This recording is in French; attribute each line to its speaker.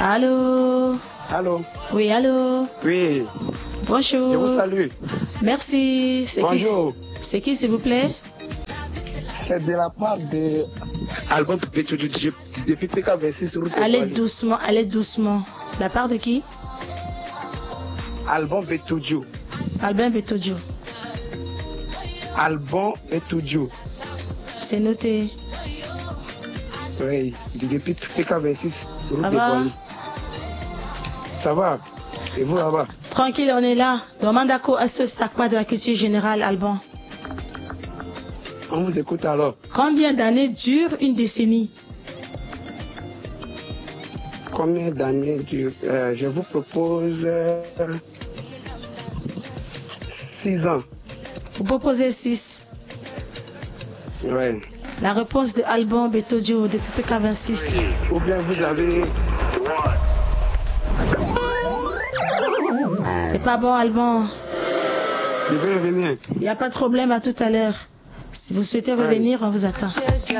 Speaker 1: Allô?
Speaker 2: Allô?
Speaker 1: Oui, allô?
Speaker 2: Oui.
Speaker 1: Bonjour.
Speaker 2: Je vous salue.
Speaker 1: Merci.
Speaker 2: Bonjour.
Speaker 1: C'est qui, s'il vous plaît?
Speaker 2: C'est de la part de Albin Betoudjou depuis PK26 route de
Speaker 1: Allez doucement. La part de qui?
Speaker 2: Albin Betoudjou.
Speaker 1: Albin Betoudjou.
Speaker 2: Albin Betoudjou.
Speaker 1: C'est noté.
Speaker 2: Oui, depuis PK26 route
Speaker 1: Ça
Speaker 2: de
Speaker 1: va?
Speaker 2: Boigny. Ça va? Et vous là-bas?
Speaker 1: Tranquille, on est là. Demande à quoi à ce sacre de la culture générale, Alban.
Speaker 2: On vous écoute alors.
Speaker 1: Combien d'années dure une décennie?
Speaker 2: Combien d'années dure? Je vous propose 6 ans.
Speaker 1: Vous proposez 6.
Speaker 2: Oui.
Speaker 1: La réponse de Alban Betoudjou depuis PK26.
Speaker 2: Ou bien vous avez...
Speaker 1: C'est pas bon, Alban.
Speaker 2: Je vais revenir.
Speaker 1: Il n'y a pas de problème, à tout à l'heure. Si vous souhaitez revenir, on vous attend.